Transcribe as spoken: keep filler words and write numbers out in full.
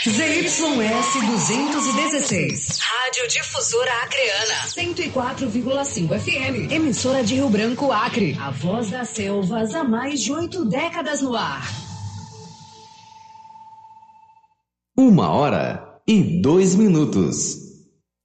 Z Y S duzentos e dezesseis. Rádio Difusora Acreana. cento e quatro vírgula cinco F M. Emissora de Rio Branco, Acre. A voz das selvas há mais de oito décadas no ar. Uma hora e dois minutos.